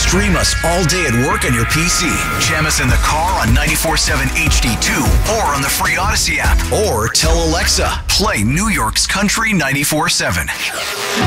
Stream us all day at work on your PC. Jam us in the car on 94.7 HD2 or on the free Odyssey app. Or tell Alexa, play New York's Country 94.7.